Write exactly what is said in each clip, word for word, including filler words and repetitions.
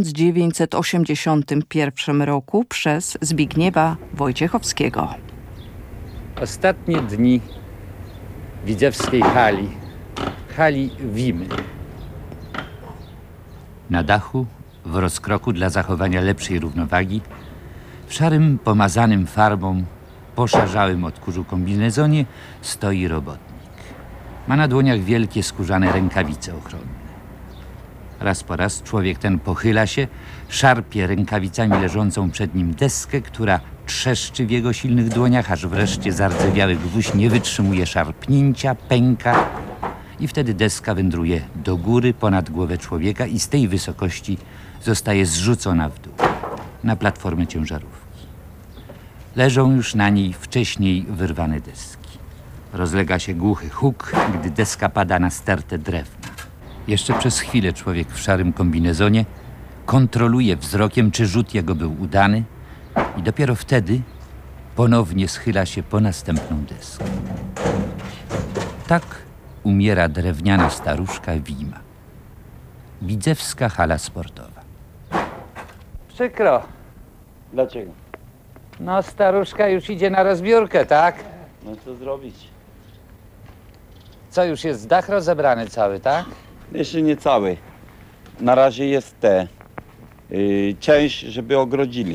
tysiąc dziewięćset osiemdziesiątym pierwszym roku przez Zbigniewa Wojciechowskiego. Ostatnie dni widzewskiej hali, hali Wimy. Na dachu, w rozkroku dla zachowania lepszej równowagi, w szarym, pomazanym farbą, poszarzałym od kurzu kombinezonie stoi robotnik. Ma na dłoniach wielkie skórzane rękawice ochronne. Raz po raz człowiek ten pochyla się, szarpie rękawicami leżącą przed nim deskę, która trzeszczy w jego silnych dłoniach, aż wreszcie zardzewiały gwóźdź nie wytrzymuje szarpnięcia, pęka i wtedy deska wędruje do góry ponad głowę człowieka i z tej wysokości zostaje zrzucona w dół, na platformę ciężarówki. Leżą już na niej wcześniej wyrwane deski. Rozlega się głuchy huk, gdy deska pada na stertę drewna. Jeszcze przez chwilę człowiek w szarym kombinezonie kontroluje wzrokiem, czy rzut jego był udany i dopiero wtedy ponownie schyla się po następną deskę. Tak umiera drewniana staruszka Wima. Widzewska hala sportowa. Przykro. Dlaczego? No, staruszka już idzie na rozbiórkę, tak? No co zrobić? Co, już jest dach rozebrany cały, tak? Jeszcze nie cały. Na razie jest te yy, część, żeby ogrodzili.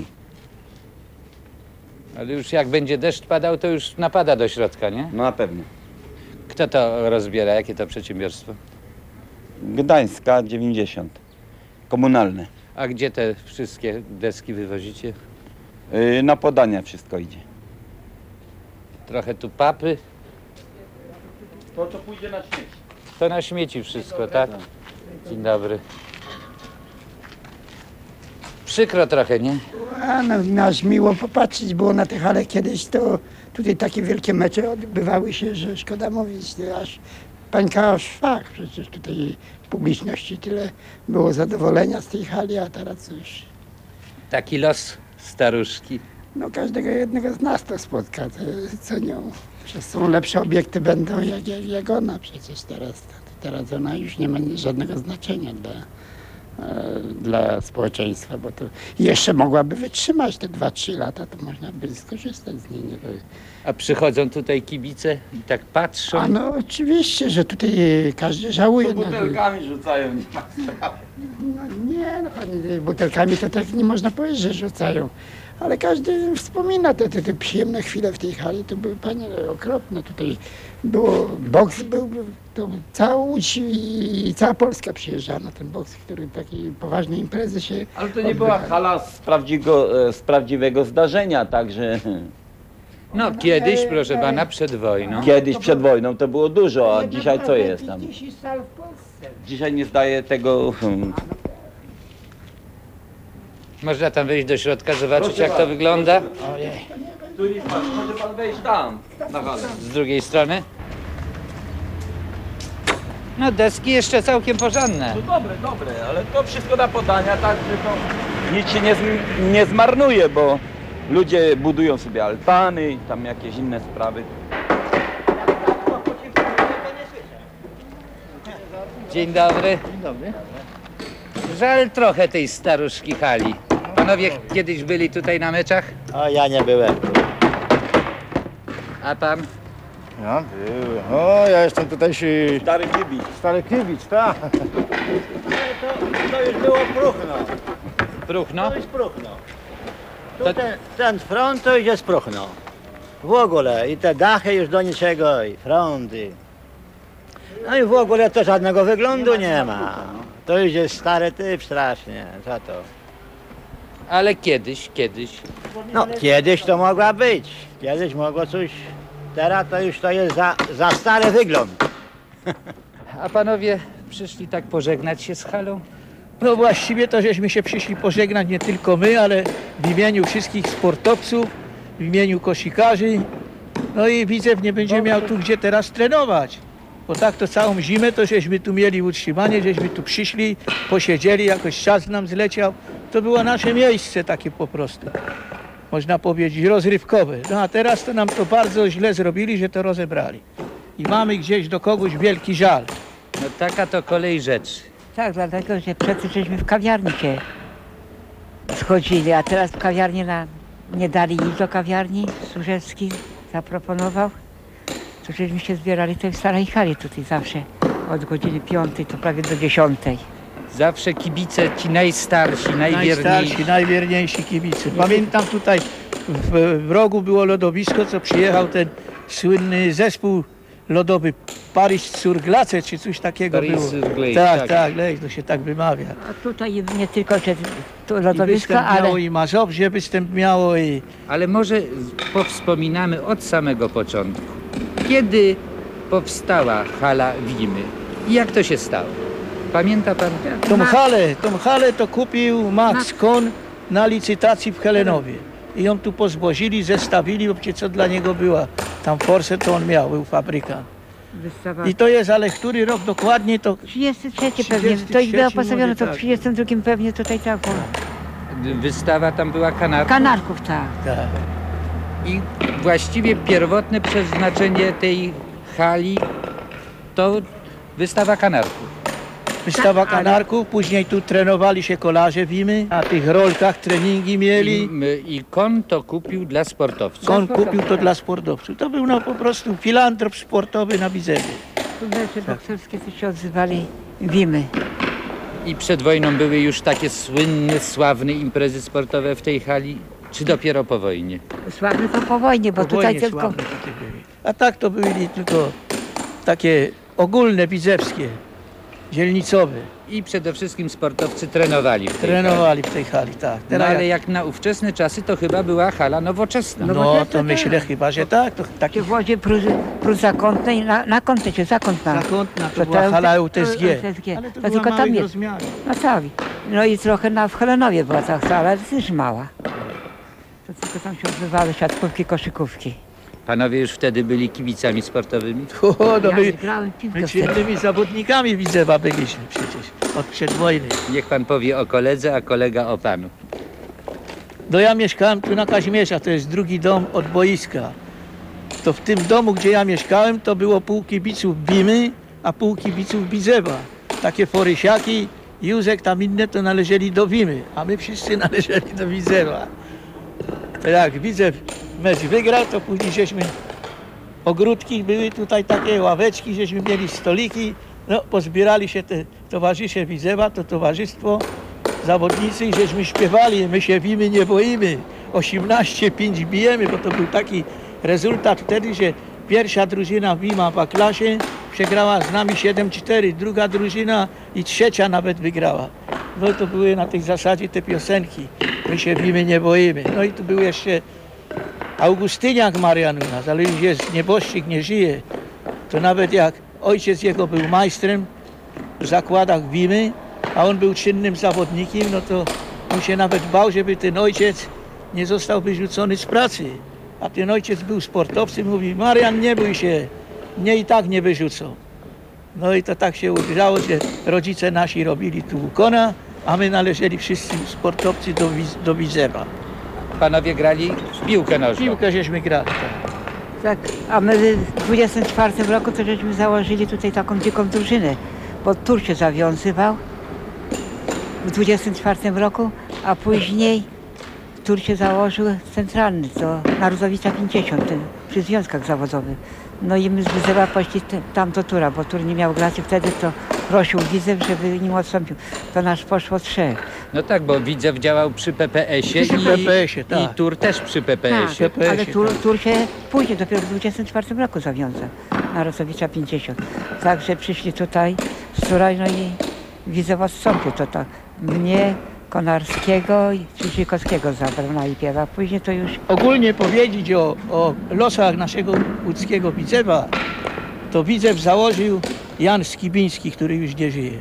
Ale już jak będzie deszcz padał, to już napada do środka, nie? No na pewno. Kto to rozbiera? Jakie to przedsiębiorstwo? Gdańska dziewięćdziesiąt. Komunalne. A gdzie te wszystkie deski wywozicie? Yy, na podania wszystko idzie. Trochę tu papy. To co pójdzie na śmieci. To na śmieci wszystko, tak? Dzień dobry. Przykro trochę, nie? A no, nas miło popatrzeć było na te hale kiedyś, to tutaj takie wielkie mecze odbywały się, że szkoda mówić, aż pękała szwach. Przecież tutaj w publiczności tyle było zadowolenia z tej hali, a teraz już Taki los staruszki. no każdego jednego z nas to spotka, to, co nią. Przecież są lepsze obiekty będą jak, jak, jak ona przecież teraz. Teraz ona już nie ma żadnego znaczenia dla, e, dla społeczeństwa, bo to jeszcze mogłaby wytrzymać te dwa trzy lata, to można by skorzystać z niej. Nie? A przychodzą tutaj kibice i tak patrzą. A no oczywiście, że tutaj każdy żałuje. To butelkami rzucają. Nie ma sprawy. No, nie, no pani, butelkami to tak nie można powiedzieć, że rzucają. Ale każdy wspomina te, te, te przyjemne chwile w tej hali. To były, panie, okropne. Tutaj było, boks był, to cała Łódź i cała Polska przyjeżdżała na ten boks, który takiej poważnej imprezy się Ale to nie była hala z prawdziwego, z prawdziwego zdarzenia, także No kiedyś, proszę pana, przed wojną. kiedyś przed wojną to było dużo, a dzisiaj co jest tam? sal w Polsce. Dzisiaj nie zdaje tego. hmm, Można tam wejść do środka, zobaczyć jak to wygląda. Tu jest pan, może pan wejść tam, na halę. Z drugiej strony. No deski jeszcze całkiem porządne. No dobre, dobre, ale to wszystko na podania, tak, że to nic się nie, zm- nie zmarnuje, bo ludzie budują sobie altany i tam jakieś inne sprawy. Dzień dobry. Dzień dobry. Żal trochę tej staruszki hali. Panowie kiedyś byli tutaj na meczach? O, ja nie byłem. A pan? Ja byłem. O, ja jestem tutejszy Stary kibic. stary kibic, tak. To, to już było próchno. Próchno? To już próchno. Tu To- ten, ten front to już jest próchno. W ogóle i te dachy już do niczego, i fronty. No i w ogóle to żadnego wyglądu nie ma. To już jest stary typ strasznie, za to. Ale kiedyś, kiedyś. No, kiedyś to mogła być. Kiedyś mogło coś. Teraz to już to jest za, za stary wygląd. A panowie przyszli tak pożegnać się z halą? No właściwie to żeśmy się przyszli pożegnać nie tylko my, ale w imieniu wszystkich sportowców, w imieniu koszykarzy. No i Widzew nie będzie miał tu gdzie teraz trenować. Bo tak to całą zimę to żeśmy tu mieli utrzymanie, żeśmy tu przyszli, posiedzieli, jakoś czas nam zleciał. To było nasze miejsce takie po prostu. Można powiedzieć rozrywkowe. No a teraz to nam to bardzo źle zrobili, że to rozebrali. I mamy gdzieś do kogoś wielki żal. No taka to kolej rzeczy. Tak, dlatego, że przecież żeśmy w kawiarni się schodzili, a teraz w kawiarni na, nie dali iść do kawiarni. Służewski zaproponował, to żeśmy się zbierali tutaj w starej hali tutaj zawsze od godziny piątej to prawie do dziesiątej. Zawsze kibice ci najstarsi, najwierniejsi. Najstarsi, najwierniejsi kibice. Pamiętam tutaj w, w rogu było lodowisko, co przyjechał ten słynny zespół lodowy Paris-sur-Glace, czy coś takiego było. Paris-sur-Glace, Tak, tak. tak, Glace, to się tak wymawia. A tutaj nie tylko że to I lodowisko, występ ale miało i Mazowsze występ miało i... Ale może powspominamy od samego początku. Kiedy powstała hala Wimy i jak to się stało? Pamięta pan? Tą halę, tą halę to kupił Max Kohn na licytacji w Helenowie. I ją tu pozwozili, zestawili, bo przecież co dla niego była. Tam forsę to on miał, był fabrykant. wystawa. I to jest, ale który rok dokładnie to... trzydziesty trzeci pewnie, trzydziesty to już było trzeci postawione, może to w tak. trzydziestym drugim pewnie tutaj tak było. Wystawa tam była kanarka. Kanarków, tak. Tak. I właściwie pierwotne przeznaczenie tej hali to wystawa kanarków. Wystawa Tak, ale- kanarków, później tu trenowali się kolarze Wimy, na tych rolkach treningi I, mieli. m- I kon to kupił dla sportowców. On kupił to dla sportowców. To był no po prostu filantrop sportowy na Widzewie. Tu mecze bokserskie to się odzywali Wimy. I przed wojną były już takie słynne, sławne imprezy sportowe w tej hali, czy dopiero po wojnie? Sławne to po wojnie, bo Po tutaj wojnie tylko... sławne takie były. A tak to byli tylko takie ogólne widzewskie, dzielnicowe. I przede wszystkim sportowcy trenowali w tej hali. Trenowali w tej hali, tak. No Teraz ale jak, jak na ówczesne czasy to chyba była hala nowoczesna. No bo no to- to to myślę tak. chyba, że tak. To takie w Łodzie prus, prus zakątnej, na, na kątę się, zakątna. zakątna to To była to- hala to- U T S G. U T S G. Ale to To była tylko tam małych jest. rozmiarów. Na cali. No i trochę na, w Helenowie była ta sala, ale też mała. To tylko tam się odbywały siatkówki, koszykówki. Panowie już wtedy byli kibicami sportowymi? O, no Ja my, grałem w piłkę my wtedy. świetnymi zawodnikami Widzewa byliśmy przecież od przedwojny. Niech pan powie o koledze, a kolega o panu. No ja mieszkałem tu na Kazimierza, to jest drugi dom od boiska. To w tym domu, gdzie ja mieszkałem, to było pół kibiców Wimy, a pół kibiców Widzewa. Takie Forysiaki, Józek, tam inne to należeli do Wimy, a my wszyscy należeli do Widzewa. To jak Widzew mecz wygrał, to później żeśmy ogródki, były tutaj takie ławeczki, żeśmy mieli stoliki. No, pozbierali się te towarzysze Widzewa, to towarzystwo, zawodnicy i żeśmy śpiewali, my się Wimy nie boimy, osiemnaście pięć bijemy, bo to był taki rezultat wtedy, że pierwsza drużyna Wima w A-klasie przegrała z nami siedem cztery, druga drużyna i trzecia nawet wygrała. No to były na tej zasadzie te piosenki, my się Wimy nie boimy. No i tu był jeszcze Augustyniak Marian u nas, ale już jest nieboszczyk, nie żyje. To nawet jak ojciec jego był majstrem w zakładach Wimy, a on był czynnym zawodnikiem, no to on się nawet bał, żeby ten ojciec nie został wyrzucony z pracy. A ten ojciec był sportowcem, mówi: Marian, nie bój się, mnie i tak nie wyrzucą. No i to tak się udało, że rodzice nasi robili tu ukona, a my należeli wszyscy sportowcy do, Wiz- do Widzewa. Panowie grali w piłkę nożną. Piłkę żeśmy grali. Tak. Tak, a my w dwudziestym czwartym roku to żeśmy założyli tutaj taką dziką drużynę, bo tur się zawiązywał w dwudziestym czwartym roku, a później tur się założył centralny, to na Różowicza pięćdziesiąt, ten, przy związkach zawodowych. No i my z Widzewa poszli te- tam do tura, bo tur nie miał graczy wtedy, to prosił Widzew, żeby nim odstąpił. To nasz poszło trzech. No tak, bo Widzew działał przy P P S-ie Przy i, P P S-ie, tak. i Tur też przy P P S-ie. P P S-ie, ale tur, tak. tur się później, dopiero w dwudziestym czwartym roku zawiązał, na Rosowicza pięćdziesiąt. Także przyszli tutaj z Tura, no i Widzew odstąpił to tak. Mnie, Konarskiego i Krzyżykowskiego zabrał najpierw, a później to już Ogólnie powiedzieć o, o losach naszego łódzkiego Widzewa, to Widzew założył Jan Skibiński, który już nie żyje.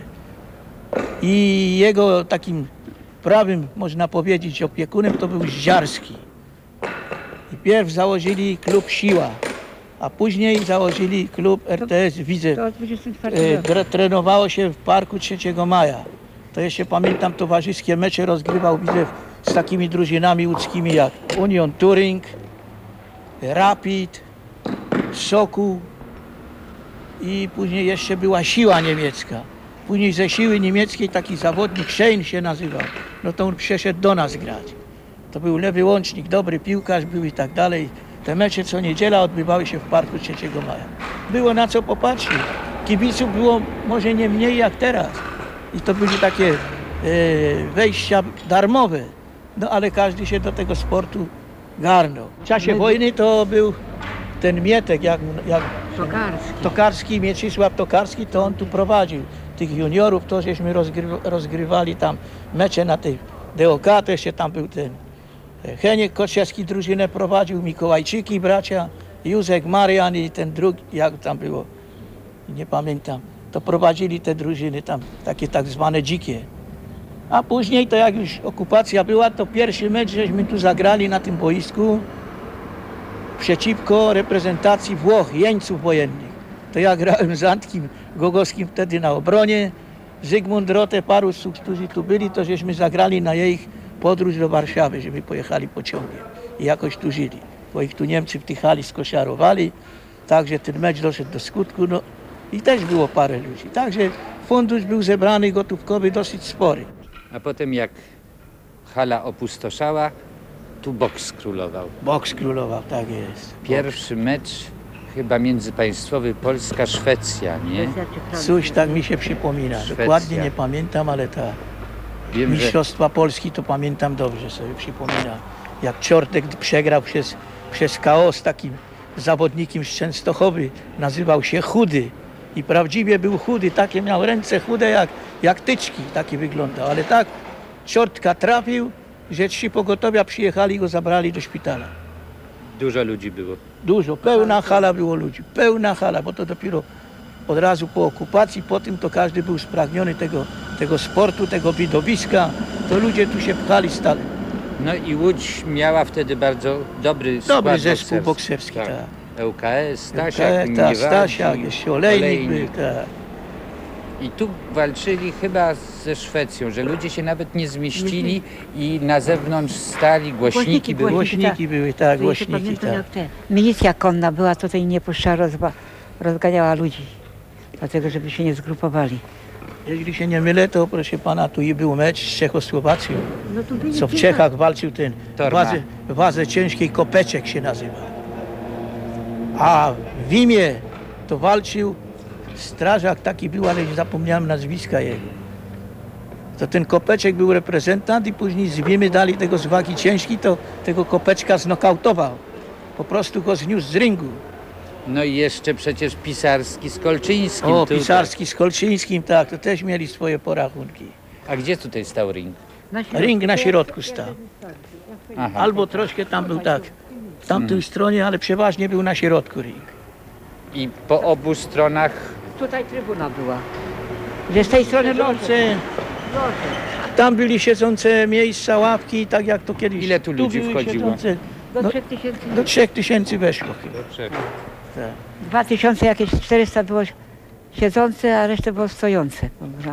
I jego takim prawym, można powiedzieć, opiekunem to był Ziarski. I pierw założyli klub Siła, a później założyli klub R T S Widzew. to w dwudziestym czwartym E, roku. tre- Trenowało się w parku trzeciego maja. To jeszcze pamiętam, towarzyskie mecze rozgrywał Widzew z takimi drużynami łódzkimi jak Union Turing, Rapid, Sokół i później jeszcze była Siła Niemiecka. Później ze siły niemieckiej taki zawodnik, Schein się nazywał, no to on przyszedł do nas grać. To był lewy łącznik, dobry piłkarz był i tak dalej. Te mecze co niedziela odbywały się w parku trzeciego maja. Było na co popatrzeć. Kibiców było może nie mniej jak teraz. I to były takie e, wejścia darmowe. No ale każdy się do tego sportu garnął. W czasie wojny to był ten Mietek, jak, jak Tokarski. Tokarski, Mieczysław Tokarski, to on tu prowadził tych juniorów, to żeśmy rozgrywa, rozgrywali tam mecze na tej D O K, to jeszcze tam był ten Heniek Koczewski drużynę prowadził, Mikołajczyki bracia, Józek Marian i ten drugi, jak tam było, nie pamiętam, to prowadzili te drużyny tam, takie tak zwane dzikie. A później to jak już okupacja była, to pierwszy mecz żeśmy tu zagrali na tym boisku przeciwko reprezentacji Włoch, jeńców wojennych. To ja grałem z Antkiem Gogowskim wtedy na obronie. Zygmunt Rotę, paru z którzy tu byli, to żeśmy zagrali na ich podróż do Warszawy, żeby pojechali pociągiem i jakoś tu żyli. Bo ich tu Niemcy w tych hali skoszarowali, także ten mecz doszedł do skutku, no i też było parę ludzi. Także fundusz był zebrany gotówkowy dosyć spory. A potem jak hala opustoszała, tu boks królował. Boks królował, tak jest. Pierwszy mecz chyba międzypaństwowy Polska-Szwecja, nie? Coś tak mi się przypomina. Szwecja. Dokładnie nie pamiętam, ale ta Wiem, że Mistrzostwa Polski to pamiętam dobrze, sobie przypomina. Jak Ciortek przegrał przez, przez K O z takim zawodnikiem z Częstochowy, nazywał się Chudy. I prawdziwie był chudy, takie miał ręce chude jak, jak tyczki, taki wyglądał. Ale tak Ciortka trafił, że trzy pogotowia przyjechali i go zabrali do szpitala. dużo ludzi było. Dużo, pełna hala było ludzi, pełna hala, bo to dopiero od razu po okupacji, po tym to każdy był spragniony tego, tego sportu, tego widowiska, to ludzie tu się pchali stale. No i Łódź miała wtedy bardzo dobry skład Dobry zespół bokserski. bokserski, tak. L K S, Stasiak, Tak, Miniewalski, Stasiak, jeszcze Olejnik był, Olejnik. tak. I tu walczyli chyba ze Szwecją, że ludzie się nawet nie zmieścili i na zewnątrz stali, głośniki Głośniki były. Głośniki, Głośniki były, tak, To jeszcze głośniki, pamiętam, tak. jak te. Milicja konna była tutaj i nie puszczała, rozwa, rozganiała ludzi. Dlatego, żeby się nie zgrupowali. Jeśli się nie mylę, to proszę pana, tu i był mecz z Czechosłowacją, No tu byli co w kilka- Czechach walczył ten Torma. wazę, wazę ciężkiej Kopeczek się nazywa. A w Wimie to walczył strażak taki był, ale zapomniałem nazwiska jego. To ten Kopeczek był reprezentant i później z Wimy dali tego z wagi ciężkiej, to tego Kopeczka znokautował. Po prostu go zniósł z ringu. No i jeszcze przecież Pisarski z Kolczyńskim. O, tutaj. Pisarski z Kolczyńskim, tak, to też mieli swoje porachunki. A gdzie tutaj stał ring? Na środku. Ring na środku stał. Aha. Albo troszkę tam był tak, w tamtej stronie, ale przeważnie był na środku ring. I po obu stronach Tutaj trybuna była. Że z tej strony loże. Siedzące, tam byli siedzące miejsca, ławki, tak jak to kiedyś. Ile tu ludzi były wchodziło? siedzące, Do No, trzech tysięcy. do trzech tysięcy weszło chyba. Tak. Dwa tysiące jakieś czterysta było siedzące, a resztę było stojące.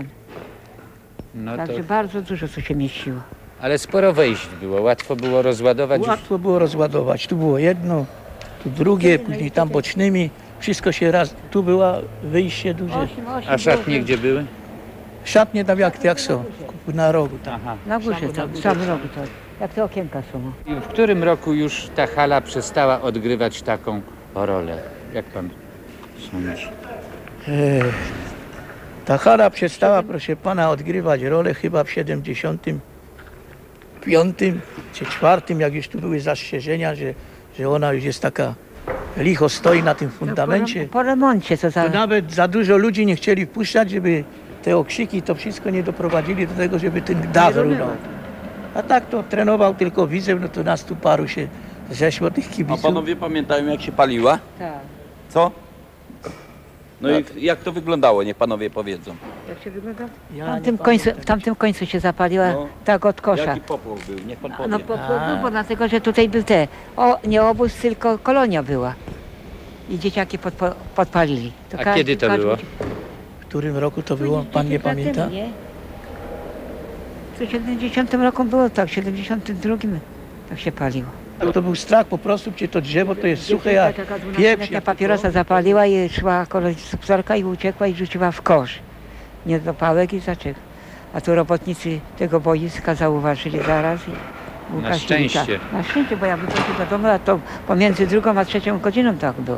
no to, Także bardzo dużo co się mieściło. ale sporo wejść było, łatwo było rozładować. Łatwo było rozładować. Tu było jedno, tu drugie, później tam bocznymi. Wszystko się raz, tu było wyjście duże. Osiem, osiem A szatnie było, gdzie były? Szatnie tam jak, jak są, na rogu tam. Aha. Na górze tam, sam rogu to. Jak te okienka są. I w którym roku już ta hala przestała odgrywać taką rolę? Jak pan sądzi? Ech, Ta hala przestała, proszę pana, odgrywać rolę chyba w siedemdziesiątym piątym czy czwartym, jak już tu były zastrzeżenia, że, że ona już jest taka licho stoi na tym fundamencie. Po, po remoncie to za... To nawet za dużo ludzi nie chcieli wpuszczać, żeby te okrzyki, to wszystko nie doprowadzili do tego, żeby ten dach runął. A tak to trenował tylko Widzew, no to nas tu paru się zeszło tych A kibiców. panowie pamiętają jak się paliła? Tak. Co? No i jak to wyglądało, niech panowie powiedzą. Jak się wygląda? W Ja tamtym, nie końcu, pamiętam. w tamtym końcu się zapaliła, No. tak od kosza. Jaki popłoch był, niech pan powie. No po, po, no, bo dlatego, że tutaj był te, o, nie obóz, tylko kolonia była. I dzieciaki podpo, podpalili. To A każdy- kiedy to każdy- było? W którym roku to było, pan nie dziesięć lat pamięta? temu, nie? To w siedemdziesiątym roku było tak, w siedemdziesiątym drugim tak się paliło. To, to był strach po prostu, gdzie to drzewo to jest suche jak Taka pieprz. dwunastoletnia papierosa zapaliła i szła koleś subsorka i uciekła i rzuciła w kosz. niedopałek i zaczek. A tu robotnicy tego boiska zauważyli zaraz i Na szczęście. Na szczęście, bo ja wychodził do domu, a to pomiędzy drugą a trzecią godziną tak było.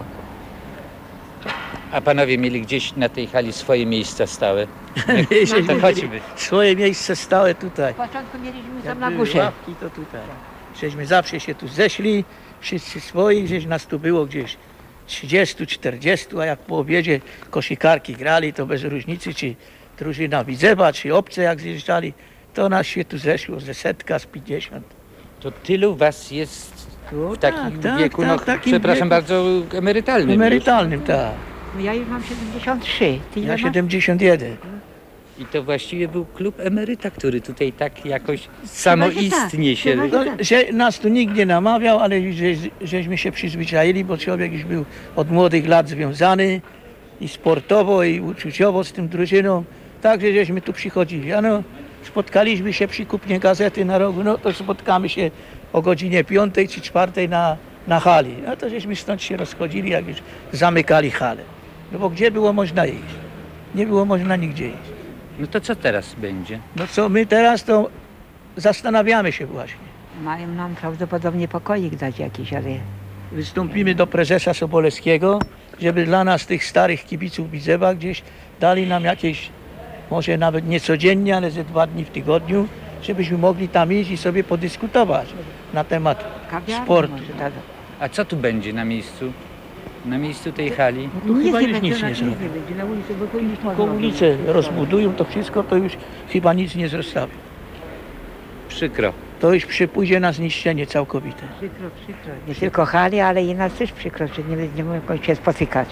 A panowie mieli gdzieś na tej hali swoje miejsca stałe? Mieliśmy To chodźmy. swoje miejsce stałe tutaj. W początku mieliśmy Jak tam na były górze. ławki, to tutaj. Żeśmy zawsze się tu zeszli, wszyscy swoi, gdzieś nas tu było gdzieś trzydziestu, czterdziestu, a jak po obiedzie koszykarki grali, to bez różnicy, czy drużyna Widzewa, czy obce jak zjeżdżali, to nas się tu zeszło ze setka, z pięćdziesiąt. To tylu was jest w takim tak, wieku, tak, no w takim przepraszam wieku. bardzo, emerytalnym. już. Emerytalnym, tak. No ja już mam siedemdziesiąt trzy. Ty ile Ja masz? siedemdziesiąt jeden. I to właściwie był klub emeryta, który tutaj tak jakoś samoistnie się... Chyba, że No, że nas tu nikt nie namawiał, ale że, żeśmy się przyzwyczaili, bo człowiek już był od młodych lat związany i sportowo, i uczuciowo z tym drużyną. Także żeśmy tu przychodzili. A no, spotkaliśmy się przy kupnie gazety na rogu, no to spotkamy się o godzinie piątej czy czwartej na, na hali. No to żeśmy stąd się rozchodzili, jak już zamykali halę. No bo gdzie było można iść? Nie było można nigdzie iść. No to co teraz będzie? No co my teraz to zastanawiamy się właśnie. Mają nam prawdopodobnie pokoik dać jakiś, ale Wystąpimy do prezesa Sobolewskiego, żeby dla nas, tych starych kibiców Widzewa, gdzieś dali nam jakieś, może nawet nie codziennie, ale ze dwa dni w tygodniu, żebyśmy mogli tam iść i sobie podyskutować na temat kawiarnia sportu. może tak. A co tu będzie na miejscu? Na miejscu tej hali? No tu chyba już nic na- nie zrobią. będzie na ulicy, bo tu nic Tylko można ulicę rozbudują, to wszystko, to już chyba nic nie zostawi. Przykro. To już przypójdzie na zniszczenie całkowite. Przykro, przykro. Nie tylko hali, ale i nas też przykro, że nie będziemy się spotykać.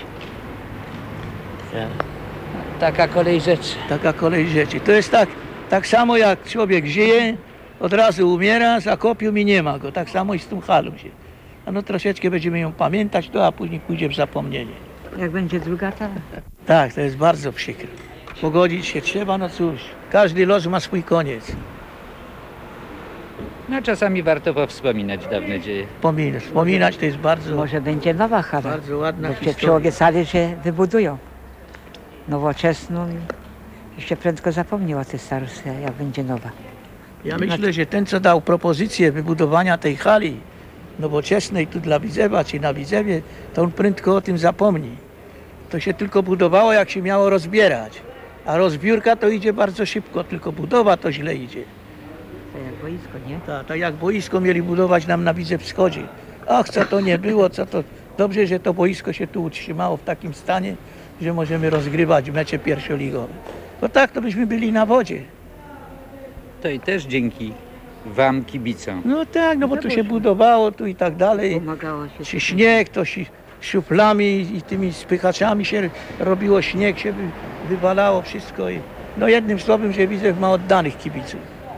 Taka kolej rzeczy. Taka kolej rzeczy. To jest tak, tak samo jak człowiek żyje, od razu umiera, zakopił i nie ma go. Tak samo i z tą halą się. A no troszeczkę będziemy ją pamiętać, to a później pójdzie w zapomnienie. Jak będzie druga, to Tak, to jest bardzo przykre. Pogodzić się trzeba, no cóż, każdy los ma swój koniec. No czasami warto powspominać dawne dzieje. Wspominać, wspominać to jest bardzo, może będzie nowa hala. bardzo ładna Bo się historia. przyobiecali, że wybudują nowoczesną i jeszcze prędko zapomniał o tej starości, jak będzie nowa. Ja myślę, że ten, co dał propozycję wybudowania tej hali nowoczesnej tu dla Widzewa, czy na Widzewie, to on prędko o tym zapomni. To się tylko budowało, jak się miało rozbierać. A rozbiórka to idzie bardzo szybko, tylko budowa to źle idzie. To jak boisko, nie? Tak, tak jak boisko mieli budować nam na Widzew Wschodzie. Ach, co to nie było, co to... Dobrze, że to boisko się tu utrzymało w takim stanie, że możemy rozgrywać mecze pierwszoligowe. Bo tak to byśmy byli na wodzie. To i też dzięki wam, kibicom. No tak, no bo tu się budowało, tu i tak dalej. Pomagało się. Czy śnieg, to się szuflami i tymi spychaczami się robiło śnieg, się wy, wywalało wszystko. I, no jednym słowem, że Widzew ma oddanych kibiców.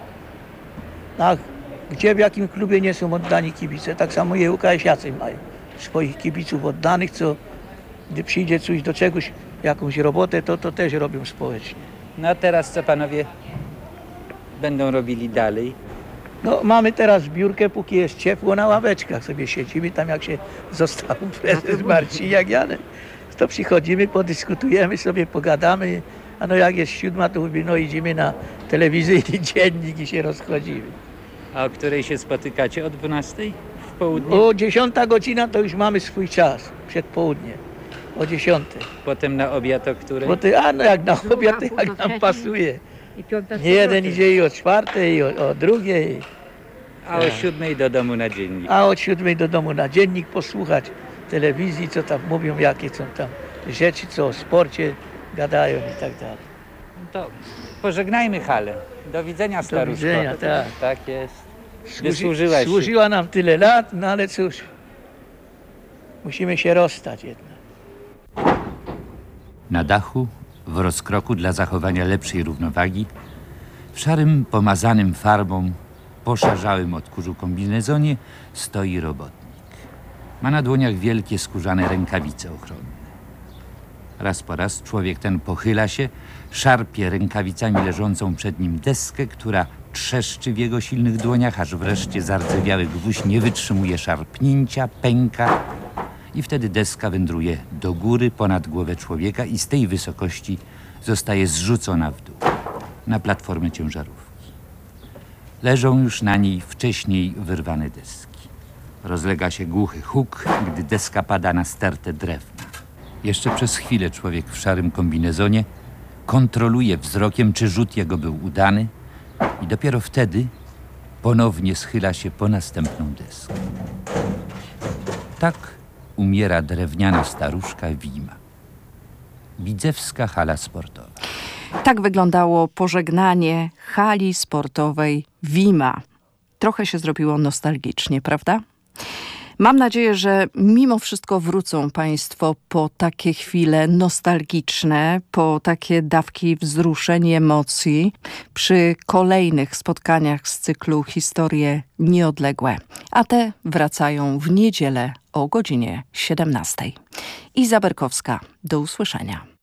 A gdzie, w jakim klubie nie są oddani kibice, tak samo i ŁKS-iacy mają swoich kibiców oddanych, co gdy przyjdzie coś do czegoś, jakąś robotę, to to też robią społecznie. No a teraz co panowie będą robili dalej? No mamy teraz zbiórkę, póki jest ciepło, na ławeczkach sobie siedzimy, tam jak się został prezes Marciniak Janek, to przychodzimy, podyskutujemy sobie, pogadamy, a no jak jest siódma, to mówimy, no idziemy na telewizyjny dziennik i się rozchodzimy. A o której się spotykacie? O dwunastej? W południe? O dziesiąta godzina to już mamy swój czas, przed południem, o dziesiątej. Potem na obiad o której? Bo ty, a no jak na Druga, obiad, to pół jak do nam trzeciej. pasuje. I piąta Nie jeden idzie i o czwartej, i o, o drugiej. A o siódmej do domu na dziennik. A od siódmej do domu na dziennik posłuchać telewizji, co tam mówią, jakie są tam rzeczy, co o sporcie gadają i tak dalej. To pożegnajmy halę. Do widzenia, staruszko. widzenia, tak. Tak jest. Służy- Wysłużyłaś się. Służyła nam tyle lat, no ale cóż, musimy się rozstać jednak. Na dachu, w rozkroku dla zachowania lepszej równowagi, w szarym, pomazanym farbą, poszarzałym od kurzu kombinezonie stoi robotnik. Ma na dłoniach wielkie skórzane rękawice ochronne. Raz po raz człowiek ten pochyla się, szarpie rękawicami leżącą przed nim deskę, która trzeszczy w jego silnych dłoniach, aż wreszcie zardzewiały gwóźdź nie wytrzymuje szarpnięcia, pęka i wtedy deska wędruje do góry ponad głowę człowieka i z tej wysokości zostaje zrzucona w dół, na platformę ciężarówki. Leżą już na niej wcześniej wyrwane deski. Rozlega się głuchy huk, gdy deska pada na stertę drewna. Jeszcze przez chwilę człowiek w szarym kombinezonie kontroluje wzrokiem, czy rzut jego był udany, i dopiero wtedy ponownie schyla się po następną deskę. Tak umiera drewniana staruszka Wima. Widzewska hala sportowa. Tak wyglądało pożegnanie hali sportowej Wima. Trochę się zrobiło nostalgicznie, prawda? Mam nadzieję, że mimo wszystko wrócą Państwo po takie chwile nostalgiczne, po takie dawki wzruszeń i emocji przy kolejnych spotkaniach z cyklu Historie Nieodległe. A te wracają w niedzielę o godzinie siedemnastej. Iza Berkowska, do usłyszenia.